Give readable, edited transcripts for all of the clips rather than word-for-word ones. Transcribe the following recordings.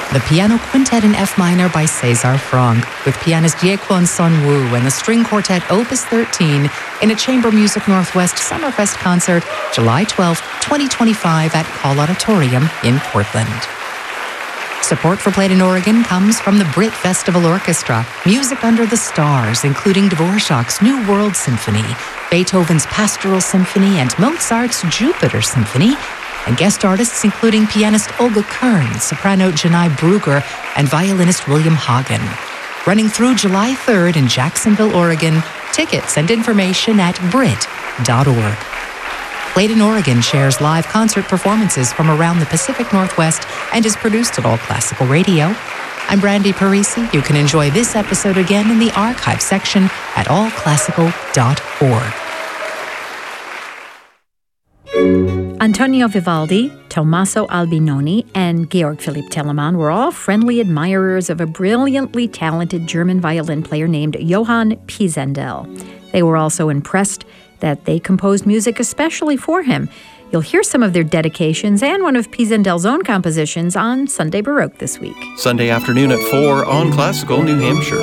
The Piano Quintet in F minor by César Franck, with pianist Yekwon Sun Woo and the String Quartet Opus 13 in a Chamber Music Northwest Summerfest concert, July 12, 2025 at Call Auditorium in Portland. Support for Played in Oregon comes from the Brit Festival Orchestra, music under the stars, including Dvorak's New World Symphony, Beethoven's Pastoral Symphony, and Mozart's Jupiter Symphony, and guest artists including pianist Olga Kern, soprano Janai Brugger, and violinist William Hagen. Running through July 3rd in Jacksonville, Oregon. Tickets and information at Brit.org. Played in Oregon shares live concert performances from around the Pacific Northwest and is produced at All Classical Radio. I'm Brandy Parisi. You can enjoy this episode again in the archive section at allclassical.org. Antonio Vivaldi, Tommaso Albinoni, and Georg Philipp Telemann were all friendly admirers of a brilliantly talented German violin player named Johann Pisendel. They were also impressed that they composed music especially for him. You'll hear some of their dedications and one of Pisendel's own compositions on Sunday Baroque this week. Sunday afternoon at 4 on Classical New Hampshire.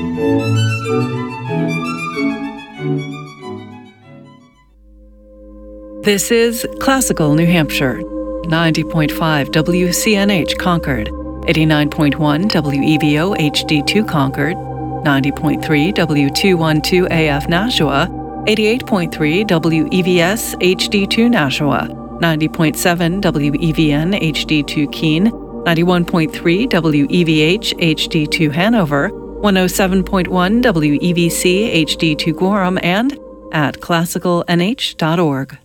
This is Classical New Hampshire, 90.5 WCNH Concord, 89.1 WEVO HD2 Concord, 90.3 W212 AF Nashua, 88.3 WEVS HD2 Nashua, 90.7 WEVN HD2 Keene, 91.3 WEVH HD2 Hanover, 107.1 WEVC HD2 Gorham, and at classicalnh.org.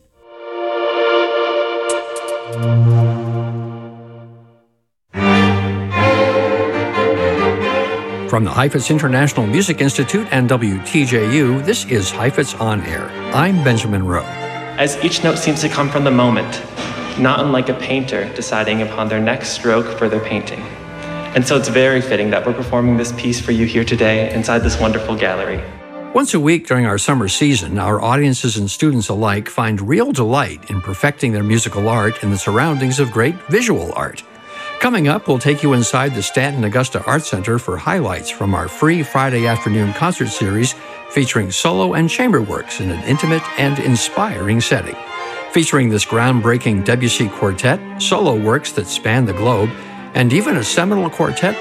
From the Heifetz International Music Institute and WTJU, this is Heifetz On Air. I'm Benjamin Rowe. As each note seems to come from the moment, not unlike a painter deciding upon their next stroke for their painting. And so it's very fitting that we're performing this piece for you here today inside this wonderful gallery. Once a week during our summer season, our audiences and students alike find real delight in perfecting their musical art in the surroundings of great visual art. Coming up, we'll take you inside the Stanton Augusta Art Center for highlights from our free Friday afternoon concert series featuring solo and chamber works in an intimate and inspiring setting. Featuring this groundbreaking Debussy quartet, solo works that span the globe, and even a seminal quartet